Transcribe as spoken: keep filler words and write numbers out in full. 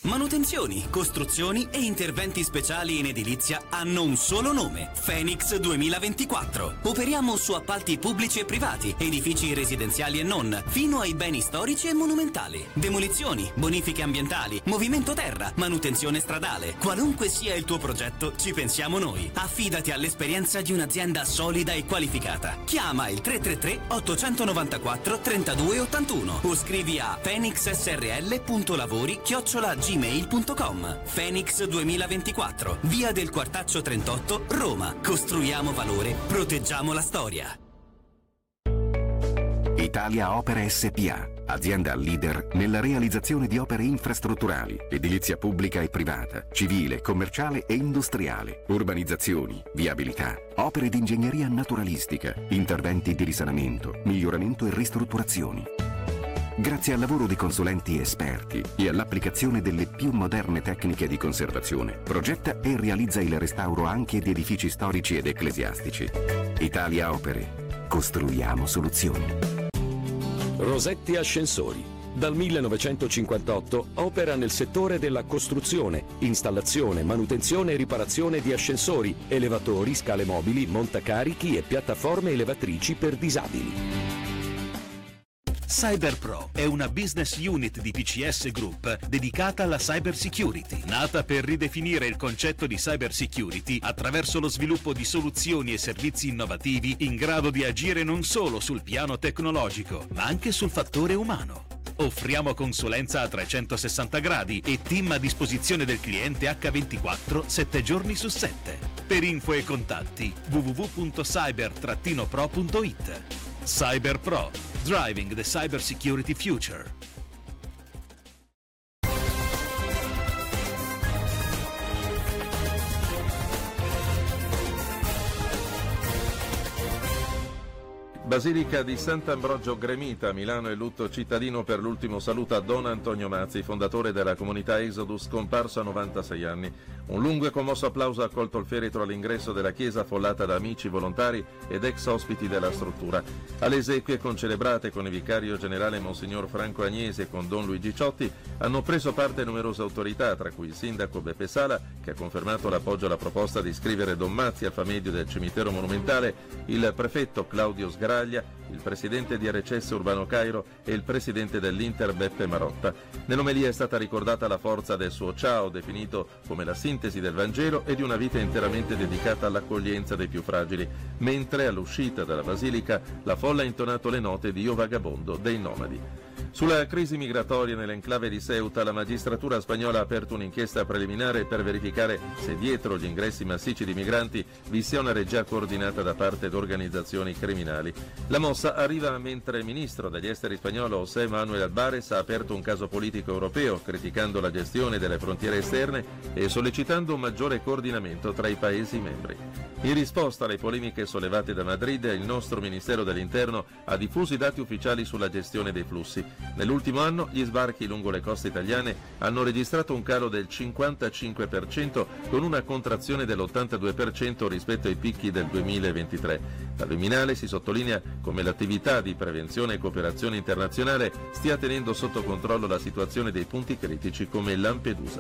Manutenzioni, costruzioni e interventi speciali in edilizia hanno un solo nome: Phoenix duemilaventiquattro. Operiamo su appalti pubblici e privati, edifici residenziali e non, fino ai beni storici e monumentali. Demolizioni, bonifiche ambientali, movimento terra, manutenzione stradale. Qualunque sia il tuo progetto, ci pensiamo noi. Affidati all'esperienza di un'azienda solida e qualificata. Chiama il tre tre tre otto nove quattro tre due otto uno o scrivi a phoenixsrl.lavori chiocciola gmail punto com. Phoenix duemilaventiquattro, via del Quartaccio trentotto, Roma. Costruiamo valore, proteggiamo la storia. Italia Opere S P A, azienda leader nella realizzazione di opere infrastrutturali, edilizia pubblica e privata, civile, commerciale e industriale, urbanizzazioni, viabilità, opere di ingegneria naturalistica, interventi di risanamento, miglioramento e ristrutturazioni. Grazie al lavoro di consulenti esperti e all'applicazione delle più moderne tecniche di conservazione, progetta e realizza il restauro anche di edifici storici ed ecclesiastici. Italia Opere. Costruiamo soluzioni. Rosetti Ascensori. Dal millenovecentocinquantotto opera nel settore della costruzione, installazione, manutenzione e riparazione di ascensori, elevatori, scale mobili, montacarichi e piattaforme elevatrici per disabili. CyberPro è una business unit di P C S Group dedicata alla cyber security, nata per ridefinire il concetto di cyber security attraverso lo sviluppo di soluzioni e servizi innovativi in grado di agire non solo sul piano tecnologico, ma anche sul fattore umano. Offriamo consulenza a trecentosessanta gradi e team a disposizione del cliente acca ventiquattro, sette giorni su sette. Per info e contatti w w w punto cyber pro punto it. CyberPro, driving the cyber security future. Basilica di Sant'Ambrogio Gremita a Milano è lutto cittadino per l'ultimo saluto a Don Antonio Mazzi, fondatore della comunità Exodus, scomparso a novantasei anni. Un lungo e commosso applauso ha accolto il feretro all'ingresso della chiesa, affollata da amici, volontari ed ex ospiti della struttura. Alle esequie concelebrate con il vicario generale Monsignor Franco Agnesi e con Don Luigi Ciotti hanno preso parte numerose autorità, tra cui il sindaco Beppe Sala, che ha confermato l'appoggio alla proposta di iscrivere Don Mazzi al famedio del cimitero monumentale, il prefetto Claudio Sgaraglia, il presidente di R C S Urbano Cairo e il presidente dell'Inter Beppe Marotta. Nell'omelia è stata ricordata la forza del suo ciao, definito come la sintesi del Vangelo e di una vita interamente dedicata all'accoglienza dei più fragili, mentre all'uscita dalla basilica la folla ha intonato le note di Io Vagabondo dei Nomadi. Sulla crisi migratoria nell'enclave di Ceuta, la magistratura spagnola ha aperto un'inchiesta preliminare per verificare se dietro gli ingressi massicci di migranti vi sia una regia coordinata da parte di organizzazioni criminali. La mossa arriva mentre il ministro degli esteri spagnolo José Manuel Álvarez ha aperto un caso politico europeo, criticando la gestione delle frontiere esterne e sollecitando un maggiore coordinamento tra i Paesi membri. In risposta alle polemiche sollevate da Madrid, il nostro Ministero dell'Interno ha diffuso i dati ufficiali sulla gestione dei flussi. Nell'ultimo anno gli sbarchi lungo le coste italiane hanno registrato un calo del cinquantacinque per cento con una contrazione dell'ottantadue per cento rispetto ai picchi del duemilaventitré. Dal Viminale si sottolinea come l'attività di prevenzione e cooperazione internazionale stia tenendo sotto controllo la situazione dei punti critici come Lampedusa.